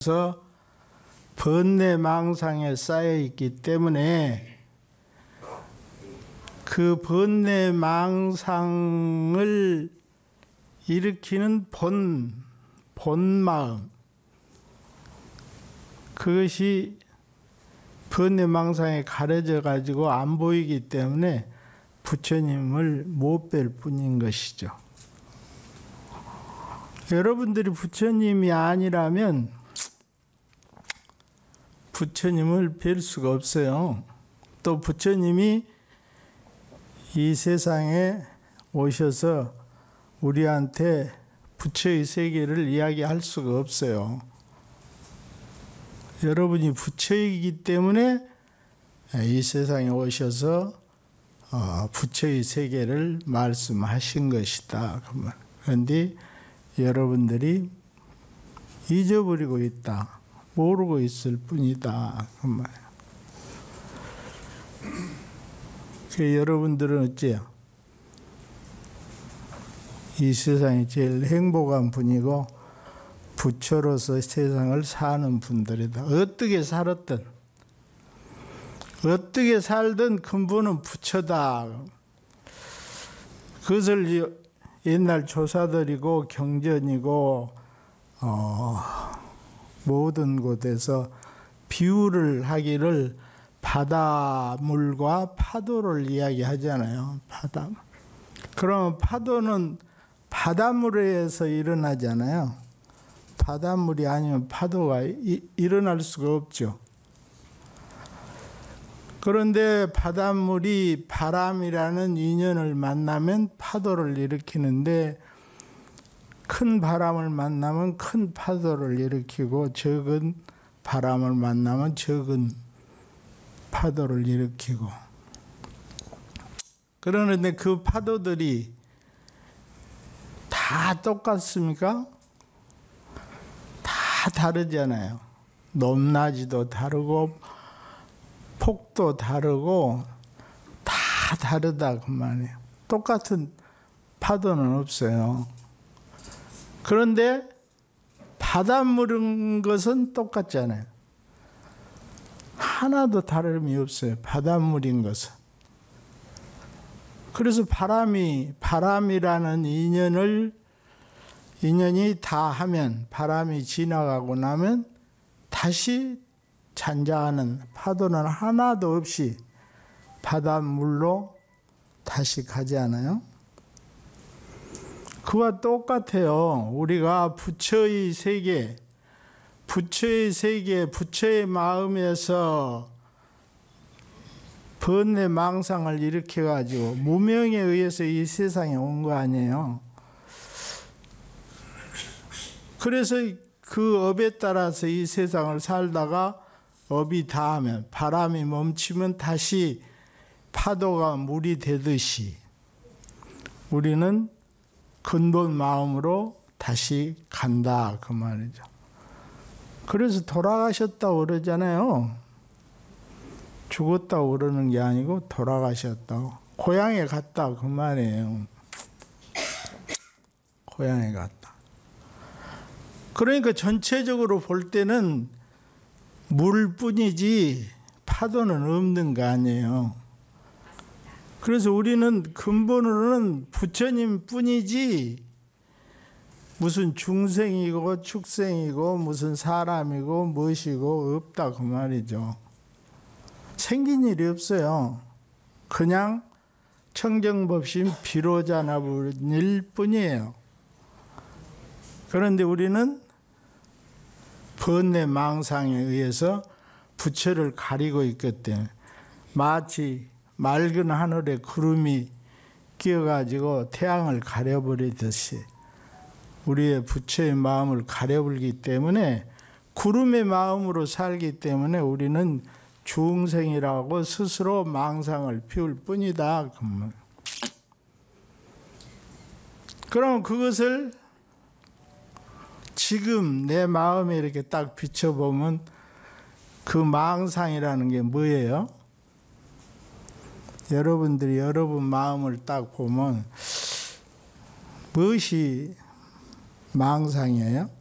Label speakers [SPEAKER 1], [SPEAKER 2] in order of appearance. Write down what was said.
[SPEAKER 1] 그래서 번뇌망상에 쌓여 있기 때문에 그 번뇌망상을 일으키는 본마음, 그것이 번뇌망상에 가려져 가지고 안 보이기 때문에 부처님을 못 뵐 뿐인 것이죠. 여러분들이 부처님이 아니라면 부처님을 뵐 수가 없어요. 또 부처님이 이 세상에 오셔서 우리한테 부처의 세계를 이야기할 수가 없어요. 여러분이 부처이기 때문에 이 세상에 오셔서 부처의 세계를 말씀하신 것이다. 그런데 여러분들이 잊어버리고 있다. 모르고 있을 뿐이다. 그 말이에요. 여러분들은 어째요? 이 세상이 제일 행복한 분이고 부처로서 세상을 사는 분들이다. 어떻게 살았든 어떻게 살든 근본은 부처다. 그것을 옛날 조사들이고 경전이고 모든 곳에서 비유를 하기를 바다물과 파도를 이야기하잖아요. 바다물. 그러면 파도는 바닷물에서 일어나잖아요. 바닷물이 아니면 파도가 일어날 수가 없죠. 그런데 바닷물이 바람이라는 인연을 만나면 파도를 일으키는데 큰 바람을 만나면 큰 파도를 일으키고 적은 바람을 만나면 적은 파도를 일으키고, 그러는데 그 파도들이 다 똑같습니까? 다 다르잖아요. 높낮이도 다르고 폭도 다르고 다 다르다 그 말이에요. 똑같은 파도는 없어요. 그런데 바닷물인 것은 똑같잖아요. 하나도 다름이 없어요. 바닷물인 것은. 그래서 바람이라는 인연이 다 하면, 바람이 지나가고 나면 다시 잔잔한 파도는 하나도 없이 바닷물로 다시 가지 않아요? 그와 똑같아요. 우리가 부처의 세계, 부처의 마음에서 번뇌망상을 일으켜가지고 무명에 의해서 이 세상에 온 거 아니에요. 그래서 그 업에 따라서 이 세상을 살다가 업이 다하면, 바람이 멈추면 다시 파도가 물이 되듯이 우리는 근본 마음으로 다시 간다 그 말이죠. 그래서 돌아가셨다고 그러잖아요. 죽었다고 그러는 게 아니고 돌아가셨다고. 고향에 갔다 그 말이에요. 고향에 갔다. 그러니까 전체적으로 볼 때는 물뿐이지 파도는 없는 거 아니에요. 그래서 우리는 근본으로는 부처님 뿐이지 무슨 중생이고 축생이고 무슨 사람이고 무엇이고 없다 그 말이죠. 생긴 일이 없어요. 그냥 청정법심 비로자나불일 뿐이에요. 그런데 우리는 번뇌망상에 의해서 부처를 가리고 있기 때문에 마치 맑은 하늘에 구름이 끼어가지고 태양을 가려버리듯이 우리의 부처의 마음을 가려버리기 때문에 구름의 마음으로 살기 때문에 우리는 중생이라고 스스로 망상을 피울 뿐이다. 그럼 그것을 지금 내 마음에 이렇게 딱 비춰보면 그 망상이라는 게 뭐예요? 여러분들이 여러분 마음을 딱 보면 무엇이 망상이에요?